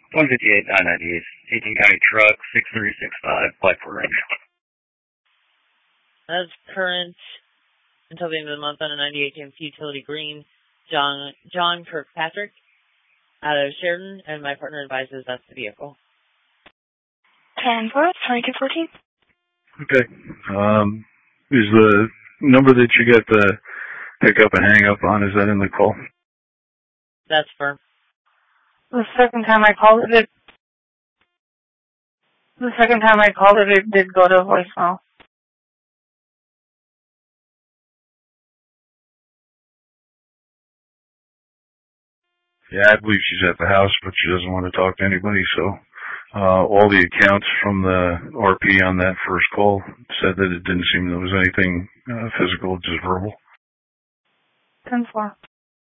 158-998, 18 County Truck, 6365, Blackford Range. That's current until the end of the month on a 98 GMC Utility Green, John Kirkpatrick out of Sheridan, and my partner advises that's the vehicle. 10-4, 2214. Okay. Is the number that you got the pick up and hang up on, is that in the call? That's firm. The second time I called it did go to voicemail. Yeah, I believe she's at the house, but she doesn't want to talk to anybody, so all the accounts from the RP on that first call said that it didn't seem there was anything physical, just verbal. 10-4.